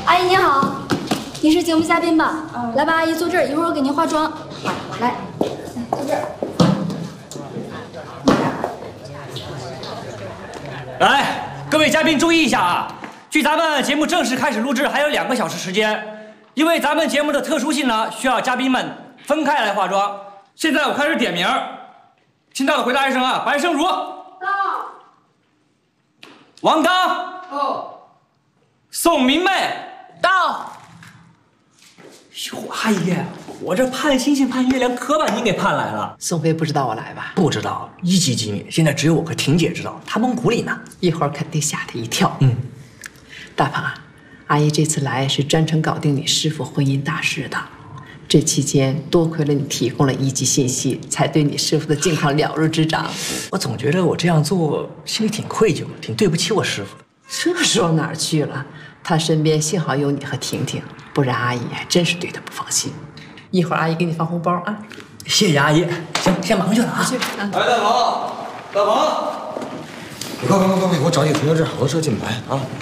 阿姨您好，您是节目嘉宾吧？来吧，阿姨坐这儿，一会儿我给您化妆。来，坐这儿。 来，各位嘉宾注意一下啊！距咱们节目正式开始录制还有2个小时时间，因为咱们节目的特殊性呢，需要嘉宾们分开来化妆。现在我开始点名，听到的回答一声啊！白胜如到，王刚到，宋明媚到。哟，阿姨，我这盼星星盼月亮可把您给盼来了。 宋飞不知道我来吧？ 不知道，一级机密，现在只有我和婷姐知道，他蒙鼓里呢。 一会儿肯定吓他一跳。大鹏啊，阿姨这次来是专程搞定你师傅婚姻大事的。这期间多亏了你提供了1级信息，才对你师傅的近况了如指掌。 我总觉得我这样做心里挺愧疚，挺对不起我师傅的。 这说哪儿去了？他身边幸好有你和婷婷，不然阿姨还真是对他不放心。一会儿阿姨给你发红包啊！ 谢谢阿姨，行，先忙去了啊。 去啊！ 哎，大鹏，大鹏，你快，给我找几个同学证，我的车进不来啊！